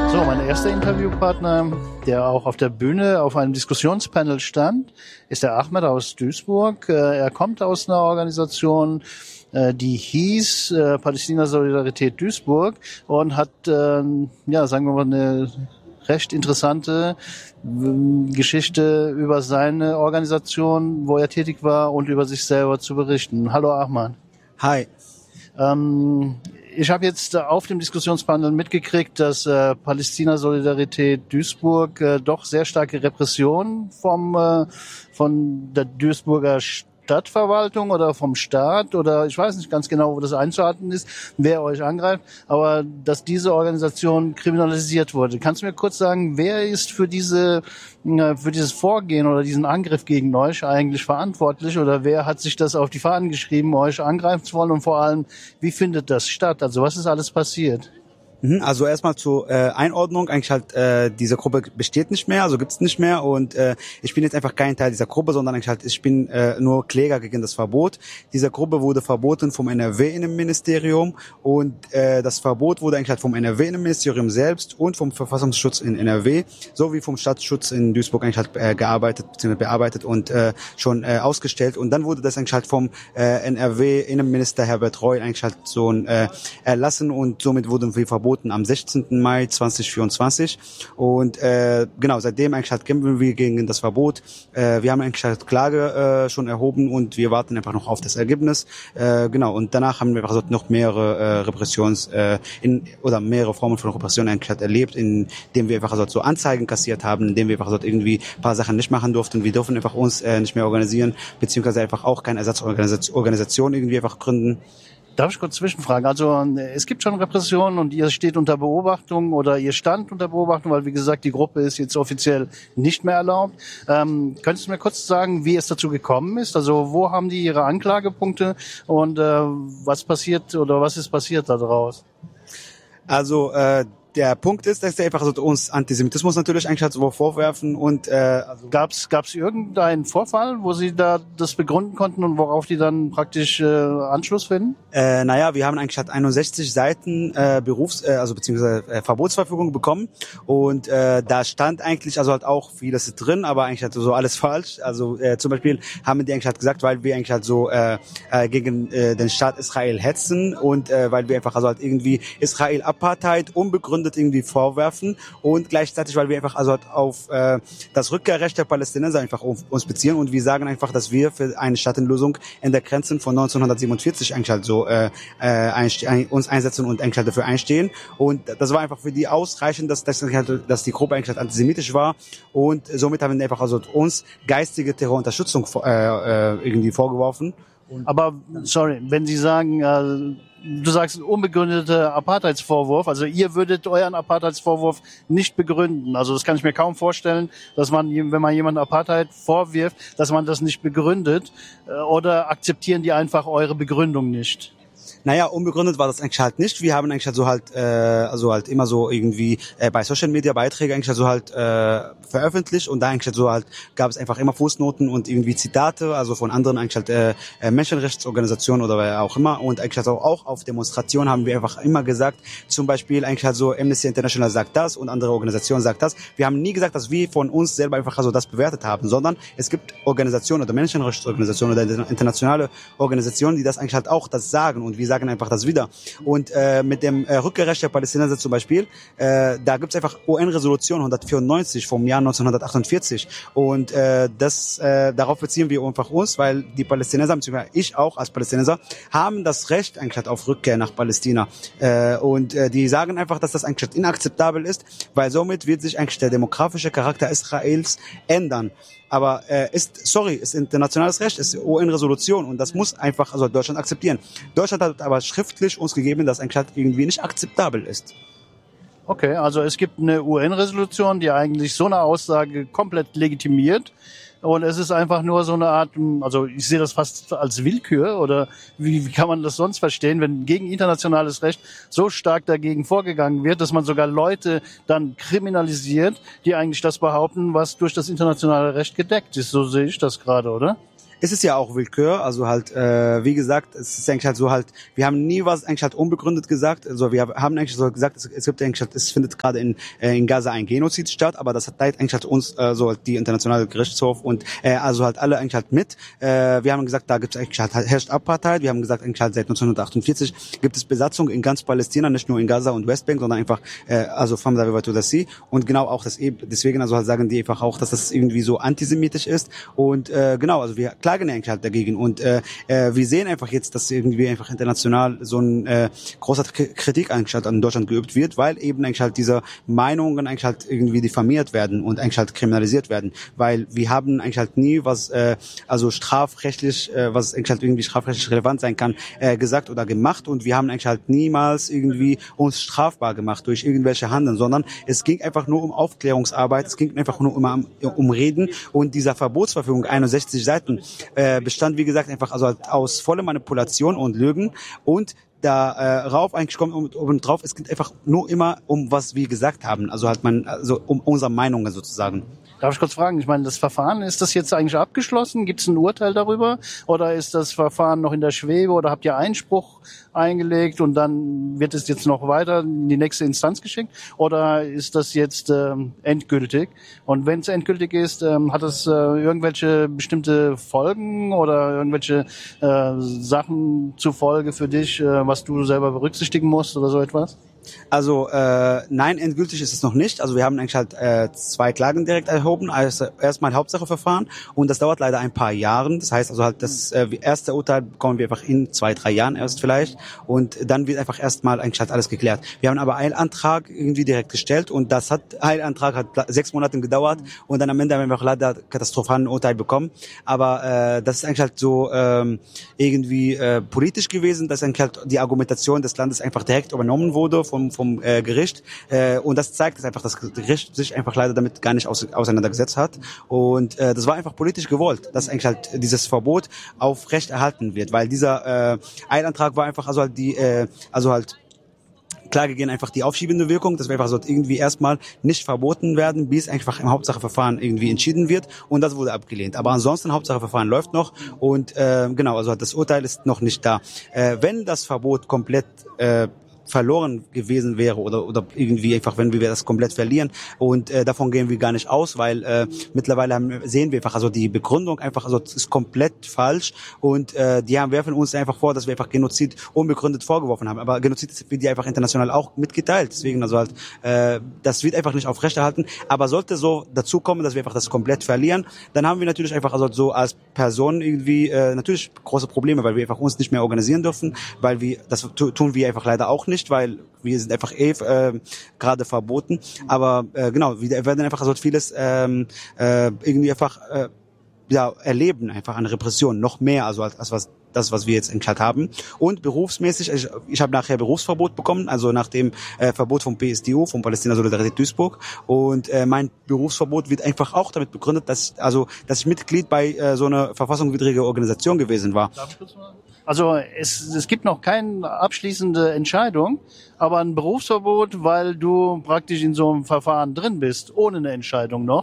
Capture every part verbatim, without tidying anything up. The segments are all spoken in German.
So, mein erster Interviewpartner, der auch auf der Bühne auf einem Diskussionspanel stand, ist der Ahmed aus Duisburg. Er kommt aus einer Organisation, die hieß Palästina Solidarität Duisburg und hat, ja, sagen wir mal, eine recht interessante Geschichte über seine Organisation, wo er tätig war, und über sich selber zu berichten. Hallo Ahmed. Hi. Ähm, Ich habe jetzt auf dem Diskussionspanel mitgekriegt, dass äh, Palästina Solidarität Duisburg äh, doch sehr starke Repression vom äh, von der Duisburger Stadtverwaltung oder vom Staat oder ich weiß nicht ganz genau, wo das einzuordnen ist, wer euch angreift, aber dass diese Organisation kriminalisiert wurde. Kannst du mir kurz sagen, wer ist für diese äh, für dieses Vorgehen oder diesen Angriff gegen euch eigentlich verantwortlich oder wer hat sich das auf die Fahnen geschrieben, euch angreifen zu wollen und vor allem, wie findet das statt? Also was ist alles passiert? Also erstmal zur äh, Einordnung, eigentlich halt äh, diese Gruppe besteht nicht mehr, also gibt's nicht mehr und äh, ich bin jetzt einfach kein Teil dieser Gruppe, sondern eigentlich halt ich bin äh, nur Kläger gegen das Verbot. Diese Gruppe wurde verboten vom N R W-Innenministerium und äh, das Verbot wurde eigentlich halt vom N R W-Innenministerium selbst und vom Verfassungsschutz in N R W sowie vom Staatsschutz in Duisburg eigentlich halt äh, gearbeitet bzw. bearbeitet und äh, schon äh, ausgestellt und dann wurde das eigentlich halt vom äh, N R W-Innenminister Herbert Reul eigentlich halt so äh, erlassen und somit wurden wir verboten am sechzehnten Mai zweitausendvierundzwanzig und äh, genau, seitdem eigentlich halt kämpfen wir gegen das Verbot. Äh, wir haben eigentlich halt Klage äh, schon erhoben und wir warten einfach noch auf das Ergebnis. Äh, genau, und danach haben wir einfach so noch mehrere äh, Repressions äh, in, oder mehrere Formen von Repression eigentlich halt erlebt, indem wir einfach so, so Anzeigen kassiert haben, indem wir einfach so irgendwie ein paar Sachen nicht machen durften. Wir dürfen einfach uns äh, nicht mehr organisieren, beziehungsweise einfach auch keine Ersatzorganisation irgendwie einfach gründen. Darf ich kurz zwischenfragen? Also es gibt schon Repressionen und ihr steht unter Beobachtung oder ihr stand unter Beobachtung, weil wie gesagt, die Gruppe ist jetzt offiziell nicht mehr erlaubt. Ähm, könntest du mir kurz sagen, wie es dazu gekommen ist? Also wo haben die ihre Anklagepunkte und äh, was passiert oder was ist passiert daraus? Also äh, der Punkt ist, dass sie einfach so uns Antisemitismus natürlich eigentlich halt so vorwerfen und äh, also gab's gab's irgendeinen Vorfall, wo sie da das begründen konnten und worauf die dann praktisch äh, Anschluss finden? Äh, naja, wir haben eigentlich halt einundsechzig Seiten äh, Berufs, äh, also beziehungsweise äh, Verbotsverfügung bekommen und äh, da stand eigentlich also halt auch vieles drin, aber eigentlich halt so alles falsch. Also äh, zum Beispiel haben die eigentlich halt gesagt, weil wir eigentlich halt so äh, äh, gegen äh, den Staat Israel hetzen und äh, weil wir einfach also halt irgendwie Israel Apartheid unbegründet irgendwie vorwerfen und gleichzeitig, weil wir einfach also halt auf äh, das Rückkehrrecht der Palästinenser einfach auf uns beziehen und wir sagen einfach, dass wir für eine Staatenlösung in der Grenzen von neunzehnhundertsiebenundvierzig eigentlich halt so äh, äh, uns einsetzen und eigentlich halt dafür einstehen und das war einfach für die ausreichend, dass, dass, dass die Gruppe eigentlich halt antisemitisch war und somit haben wir einfach also uns geistige Terrorunterstützung äh, äh, irgendwie vorgeworfen. Aber, sorry, wenn Sie sagen, äh, du sagst unbegründeter Apartheidsvorwurf, also ihr würdet euren Apartheidsvorwurf nicht begründen. Also das kann ich mir kaum vorstellen, dass man, wenn man jemanden Apartheid vorwirft, dass man das nicht begründet, äh, oder akzeptieren die einfach eure Begründung nicht? Naja, unbegründet war das eigentlich halt nicht. Wir haben eigentlich halt so halt, äh, also halt immer so irgendwie äh, bei Social Media Beiträge eigentlich halt so halt äh, veröffentlicht und da eigentlich halt so halt gab es einfach immer Fußnoten und irgendwie Zitate, also von anderen eigentlich halt äh, Menschenrechtsorganisationen oder wer auch immer und eigentlich halt auch auf Demonstrationen haben wir einfach immer gesagt, zum Beispiel eigentlich halt so Amnesty International sagt das und andere Organisationen sagt das. Wir haben nie gesagt, dass wir von uns selber einfach so das bewertet haben, sondern es gibt Organisationen oder Menschenrechtsorganisationen oder internationale Organisationen, die das eigentlich halt auch das sagen und wir sagen einfach das wieder. Und äh, mit dem äh, Rückkehrrecht der Palästinenser zum Beispiel, äh, da gibt es einfach U N-Resolution hundertvierundneunzig vom Jahr neunzehnhundertachtundvierzig und äh, das äh, darauf beziehen wir einfach uns, weil die Palästinenser, beziehungsweise ich auch als Palästinenser, haben das Recht eigentlich auf Rückkehr nach Palästina äh, und äh, die sagen einfach, dass das eigentlich inakzeptabel ist, weil somit wird sich eigentlich der demografische Charakter Israels ändern. Aber äh, ist, sorry, ist internationales Recht, ist U N-Resolution und das muss einfach also Deutschland akzeptieren. Deutschland hat aber schriftlich uns gegeben, dass eigentlich halt irgendwie nicht akzeptabel ist. Okay, also es gibt eine U N-Resolution, die eigentlich so eine Aussage komplett legitimiert. Und es ist einfach nur so eine Art, also ich sehe das fast als Willkür oder wie, wie kann man das sonst verstehen, wenn gegen internationales Recht so stark dagegen vorgegangen wird, dass man sogar Leute dann kriminalisiert, die eigentlich das behaupten, was durch das internationale Recht gedeckt ist. So sehe ich das gerade, oder? Es ist ja auch Willkür, also halt, äh, wie gesagt, es ist eigentlich halt so halt, wir haben nie was eigentlich halt unbegründet gesagt, also wir haben eigentlich so gesagt, es, es gibt eigentlich halt, es findet gerade in, äh, in Gaza ein Genozid statt, aber das hat eigentlich halt uns, äh, so halt die internationale Gerichtshof und, äh, also halt alle eigentlich halt mit, äh, wir haben gesagt, da gibt es eigentlich halt, herrscht Apartheid, wir haben gesagt, eigentlich halt seit neunzehnhundertachtundvierzig gibt es Besatzung in ganz Palästina, nicht nur in Gaza und Westbank, sondern einfach, äh, also from the river to the sea und genau auch das eben, deswegen also halt sagen die einfach auch, dass das irgendwie so antisemitisch ist und, äh, genau, also wir klagen eigentlich halt dagegen und äh, äh, wir sehen einfach jetzt, dass irgendwie einfach international so ein äh, großer Kritik eigentlich halt an Deutschland geübt wird, weil eben eigentlich halt diese Meinungen eigentlich halt irgendwie diffamiert werden und eigentlich halt kriminalisiert werden, weil wir haben eigentlich halt nie was äh, also strafrechtlich, äh, was eigentlich halt irgendwie strafrechtlich relevant sein kann, äh, gesagt oder gemacht und wir haben eigentlich halt niemals irgendwie uns strafbar gemacht durch irgendwelche Handeln, sondern es ging einfach nur um Aufklärungsarbeit, es ging einfach nur um, um Reden und dieser Verbotsverfügung einundsechzig Seiten äh, bestand, wie gesagt, einfach also halt aus voller Manipulation und Lügen und da äh, rauf eigentlich kommt oben, oben drauf, es geht einfach nur immer um was wir gesagt haben, also halt man also um unsere Meinungen sozusagen. Darf ich kurz fragen, ich meine, das Verfahren, ist das jetzt eigentlich abgeschlossen? Gibt es ein Urteil darüber? Oder ist das Verfahren noch in der Schwebe? Oder habt ihr Einspruch eingelegt und dann wird es jetzt noch weiter in die nächste Instanz geschickt? Oder ist das jetzt ähm, endgültig? Und wenn es endgültig ist, ähm, hat es äh, irgendwelche bestimmte Folgen oder irgendwelche äh, Sachen zur Folge für dich, äh, was du selber berücksichtigen musst oder so etwas? Also äh, nein, endgültig ist es noch nicht. Also wir haben eigentlich halt äh, zwei Klagen direkt erhoben. Also erstmal Hauptsacheverfahren und das dauert leider ein paar Jahre. Das heißt also halt das äh, erste Urteil bekommen wir einfach in zwei, drei Jahren erst vielleicht und dann wird einfach erstmal eigentlich halt alles geklärt. Wir haben aber einen Eilantrag irgendwie direkt gestellt und das hat Eilantrag hat sechs Monate gedauert und dann am Ende haben wir auch leider katastrophalen Urteil bekommen. Aber äh, das ist eigentlich halt so ähm, irgendwie äh, politisch gewesen, dass eigentlich halt die Argumentation des Landes einfach direkt übernommen wurde vom vom äh, Gericht äh, und das zeigt, dass einfach das Gericht sich einfach leider damit gar nicht aus, auseinandergesetzt hat und äh, das war einfach politisch gewollt, dass eigentlich halt dieses Verbot aufrecht erhalten wird, weil dieser äh, Eilantrag war einfach also halt die äh, also halt Klage gegen einfach die aufschiebende Wirkung, dass wir einfach so irgendwie erstmal nicht verboten werden, bis einfach im Hauptsacheverfahren irgendwie entschieden wird und das wurde abgelehnt. Aber ansonsten Hauptsacheverfahren läuft noch und äh, genau, also das Urteil ist noch nicht da. Äh, wenn das Verbot komplett äh, verloren gewesen wäre oder oder irgendwie einfach, wenn wir das komplett verlieren und äh, davon gehen wir gar nicht aus, weil äh, mittlerweile haben, sehen wir einfach, also die Begründung einfach, also ist komplett falsch und äh, die haben werfen uns einfach vor, dass wir einfach Genozid unbegründet vorgeworfen haben, aber Genozid wird ja einfach international auch mitgeteilt, deswegen also halt, äh, das wird einfach nicht aufrechterhalten, aber sollte so dazu kommen, dass wir einfach das komplett verlieren, dann haben wir natürlich einfach also so als Person irgendwie äh, natürlich große Probleme, weil wir einfach uns nicht mehr organisieren dürfen, weil wir, das tun wir einfach leider auch nicht, weil wir sind einfach eh äh, gerade verboten. Aber äh, genau, wir werden einfach so vieles ähm, äh, irgendwie einfach äh, ja erleben, einfach an Repression, noch mehr, also als, als was das, was wir jetzt in Klad haben. Und berufsmäßig, ich, ich habe nachher Berufsverbot bekommen, also nach dem äh, Verbot vom P S D O, vom Palästina Solidarität Duisburg. Und äh, mein Berufsverbot wird einfach auch damit begründet, dass also dass ich Mitglied bei äh, so einer verfassungswidrigen Organisation gewesen war. Also es, es gibt noch keine abschließende Entscheidung, aber ein Berufsverbot, weil du praktisch in so einem Verfahren drin bist, ohne eine Entscheidung noch.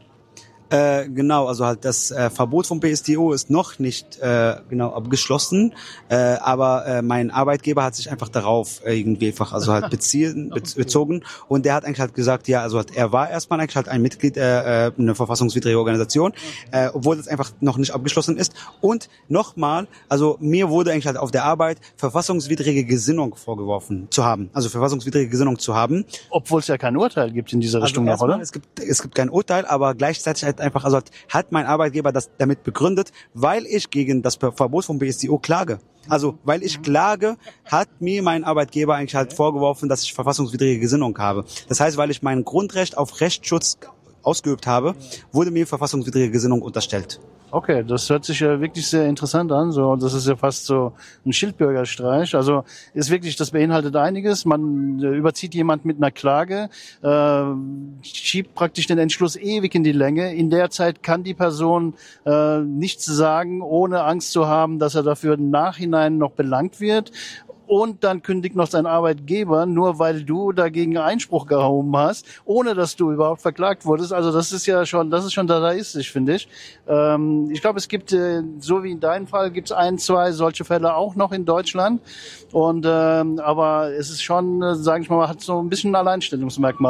Äh, genau, also halt das äh, Verbot vom P S D O ist noch nicht äh, genau abgeschlossen, äh, aber äh, mein Arbeitgeber hat sich einfach darauf äh, irgendwie einfach also halt beziehen, be- bezogen und der hat eigentlich halt gesagt, ja, also halt, er war erstmal eigentlich halt ein Mitglied äh, einer verfassungswidrigen Organisation, äh, obwohl das einfach noch nicht abgeschlossen ist und nochmal, also mir wurde eigentlich halt auf der Arbeit verfassungswidrige Gesinnung vorgeworfen zu haben, also verfassungswidrige Gesinnung zu haben. Obwohl es ja kein Urteil gibt in dieser Richtung also noch, oder? Es gibt, es gibt kein Urteil, aber gleichzeitig halt einfach, also hat mein Arbeitgeber das damit begründet, weil ich gegen das Verbot vom P S D O klage. Also, weil ich klage, hat mir mein Arbeitgeber eigentlich halt vorgeworfen, dass ich verfassungswidrige Gesinnung habe. Das heißt, weil ich mein Grundrecht auf Rechtsschutz ausgeübt habe, wurde mir verfassungswidrige Gesinnung unterstellt. Okay, das hört sich ja wirklich sehr interessant an. So, das ist ja fast so ein Schildbürgerstreich. Also ist wirklich, das beinhaltet einiges. Man äh, überzieht jemand mit einer Klage, äh, schiebt praktisch den Entschluss ewig in die Länge. In der Zeit kann die Person äh, nichts sagen, ohne Angst zu haben, dass er dafür im Nachhinein noch belangt wird. und dann kündigt noch dein Arbeitgeber, nur weil du dagegen Einspruch gehoben hast, ohne dass du überhaupt verklagt wurdest. Also das ist ja schon, das ist schon dadaistisch, finde ich. Ähm, ich glaube, es gibt, äh, so wie in deinem Fall, gibt es ein, zwei solche Fälle auch noch in Deutschland. Und ähm, aber es ist schon, äh, sage ich mal, hat so ein bisschen ein Alleinstellungsmerkmal.